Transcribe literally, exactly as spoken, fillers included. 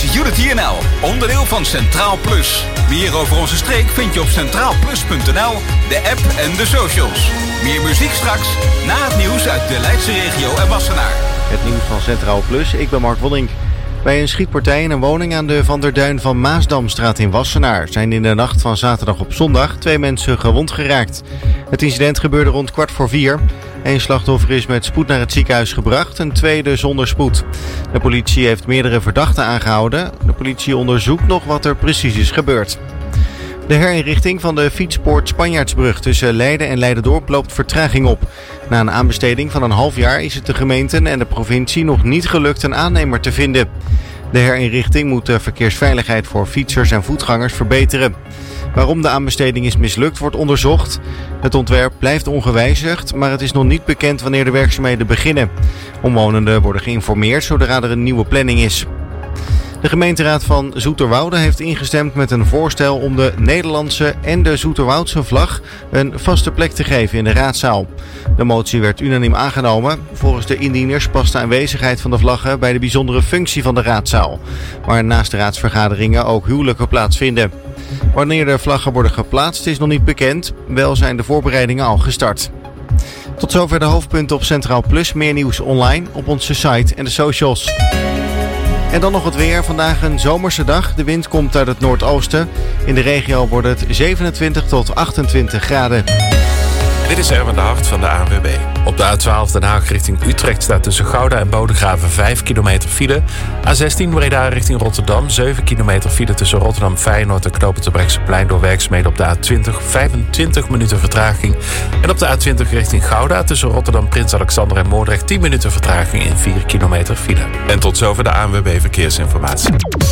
is Unity N L, onderdeel van Centraal Plus. Meer over onze streek vind je op centraal plus punt n l, de app en de socials. Meer muziek straks, na het nieuws uit de Leidse regio en Wassenaar. Het nieuws van Centraal Plus, ik ben Mark Wollink. Bij een schietpartij in een woning aan de Van der Duin van Maasdamstraat in Wassenaar zijn in de nacht van zaterdag op zondag twee mensen gewond geraakt. Het incident gebeurde rond kwart voor vier. Eén slachtoffer is met spoed naar het ziekenhuis gebracht, een tweede zonder spoed. De politie heeft meerdere verdachten aangehouden. De politie onderzoekt nog wat er precies is gebeurd. De herinrichting van de fietspoort Spanjaardsbrug tussen Leiden en Leiderdorp loopt vertraging op. Na een aanbesteding van een half jaar is het de gemeenten en de provincie nog niet gelukt een aannemer te vinden. De herinrichting moet de verkeersveiligheid voor fietsers en voetgangers verbeteren. Waarom de aanbesteding is mislukt wordt onderzocht. Het ontwerp blijft ongewijzigd, maar het is nog niet bekend wanneer de werkzaamheden beginnen. Omwonenden worden geïnformeerd zodra er een nieuwe planning is. De gemeenteraad van Zoeterwoude heeft ingestemd met een voorstel om de Nederlandse en de Zoeterwoudse vlag een vaste plek te geven in de raadzaal. De motie werd unaniem aangenomen. Volgens de indieners past de aanwezigheid van de vlaggen bij de bijzondere functie van de raadzaal, waar naast de raadsvergaderingen ook huwelijken plaatsvinden. Wanneer de vlaggen worden geplaatst is nog niet bekend, wel zijn de voorbereidingen al gestart. Tot zover de hoofdpunten op Centraal Plus. Meer nieuws online op onze site en de socials. En dan nog het weer. Vandaag een zomerse dag. De wind komt uit het noordoosten. In de regio wordt het zevenentwintig tot achtentwintig graden. Dit is Erwin de Hart van de A N W B. Op de A twaalf Den Haag richting Utrecht staat tussen Gouda en Bodegraven vijf kilometer file. A zestien Breda richting Rotterdam, zeven kilometer file tussen Rotterdam Feyenoord en knooppunt Terbrechtseplein door werkzaamheden op de A twintig, vijfentwintig minuten vertraging. En op de A twintig richting Gouda tussen Rotterdam Prins Alexander en Moordrecht tien minuten vertraging in vier kilometer file. En tot zover de A N W B Verkeersinformatie.